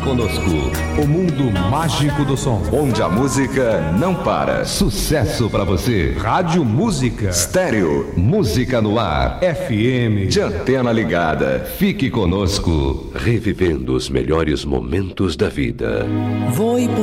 conosco. O mundo mágico do som. Onde a música não para. Sucesso pra você. Rádio Música. Estéreo. Música no ar. FM. De antena ligada. Fique conosco. Revivendo os melhores momentos da vida. Voi